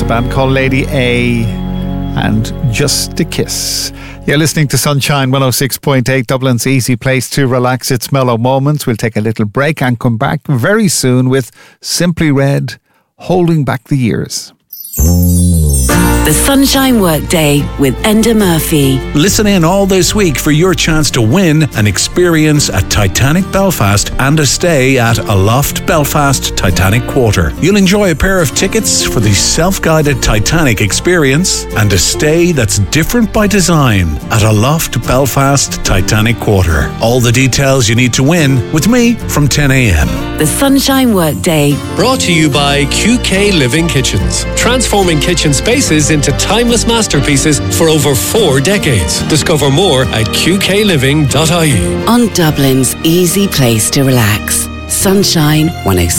a band called Lady A and Just a Kiss. You're listening to Sunshine 106.8, Dublin's easy place to relax. It's Mellow Moments. We'll take a little break and come back very soon with Simply Red, Holding Back the Years. The Sunshine Workday with Enda Murphy. Listen in all this week for your chance to win an experience at Titanic Belfast and a stay at Aloft Belfast Titanic Quarter. You'll enjoy a pair of tickets for the self-guided Titanic experience and a stay that's different by design at Aloft Belfast Titanic Quarter. All the details you need to win with me from 10 a.m. The Sunshine Workday. Brought to you by QK Living Kitchens. Transforming kitchen spaces into timeless masterpieces for over 4 decades. Discover more at qkliving.ie. On Dublin's easy place to relax. Sunshine 106.